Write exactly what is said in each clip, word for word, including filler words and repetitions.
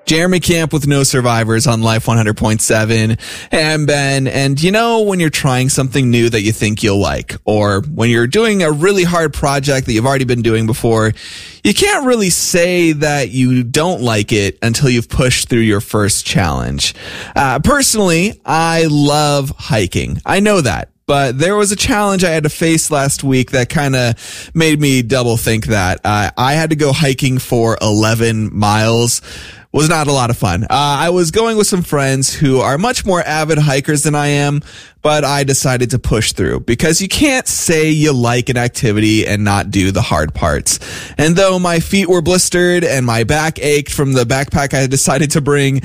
Jeremy Camp with No Survivors on Life one hundred point seven. Hey, I'm Ben. And you know, when you're trying something new that you think you'll like, or when you're doing a really hard project that you've already been doing before, you can't really say that you don't like it until you've pushed through your first challenge. Uh, personally, I love hiking. I know that. But there was a challenge I had to face last week that kind of made me double think that. Uh, I had to go hiking for eleven miles. Was not a lot of fun. Uh, I was going with some friends who are much more avid hikers than I am, but I decided to push through because you can't say you like an activity and not do the hard parts. And though my feet were blistered and my back ached from the backpack I decided to bring,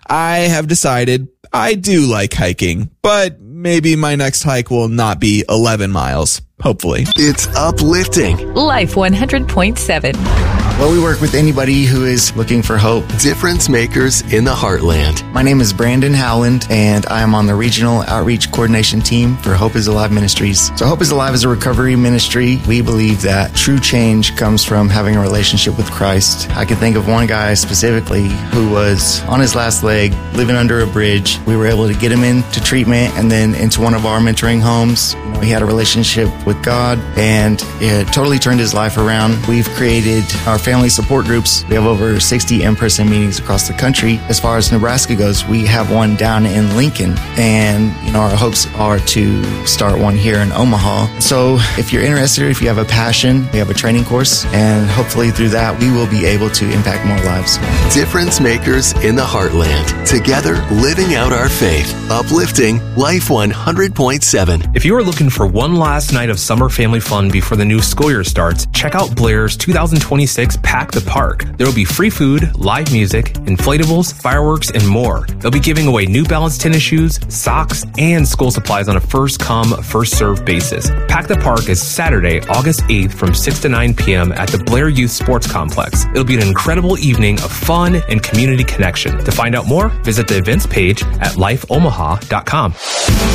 I have decided I do like hiking, but maybe my next hike will not be eleven miles. Hopefully. It's uplifting. Life one hundred point seven. Well, we work with anybody who is looking for hope. Difference makers in the heartland. My name is Brandon Howland, and I am on the Regional Outreach Coordination Team for Hope is Alive Ministries. So Hope is Alive is a recovery ministry. We believe that true change comes from having a relationship with Christ. I can think of one guy specifically who was on his last leg, living under a bridge. We were able to get him into treatment and then into one of our mentoring homes. You know, he had a relationship with God, and it totally turned his life around. We've created our family support groups. We have over sixty in-person meetings across the country. As far as Nebraska goes, we have one down in Lincoln, and you know our hopes are to start one here in Omaha. So if you're interested, if you have a passion, we have a training course, and hopefully through that we will be able to impact more lives. Difference makers in the heartland. Together, living out our faith. Uplifting Life one hundred point seven. If you are looking for one last night of summer family fun before the new school year starts, check out Blair's two thousand twenty-six Pack the Park. There will be free food, live music, inflatables, fireworks, and more. They'll be giving away New Balance tennis shoes, socks, and school supplies on a first-come, first-served basis. Pack the Park is Saturday, August eighth from six to nine p.m. at the Blair Youth Sports Complex. It'll be an incredible evening of fun and community connection. To find out more, visit the events page at life omaha dot com.